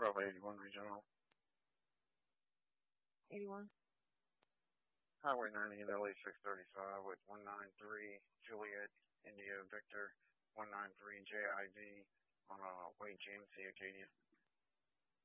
Bravo 81 Regional. 81. Highway 90 LA 635 with 193 Juliet India Victor 193 JIV on Way GMC Acadia.